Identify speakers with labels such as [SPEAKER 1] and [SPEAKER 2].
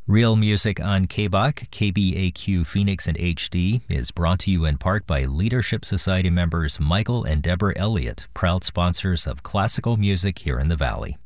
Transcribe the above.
[SPEAKER 1] Real Music on KBAQ, KBAQ Phoenix and HD is brought to you in part by Leadership Society members Michael and Deborah Elliott, proud sponsors of classical music here in the Valley.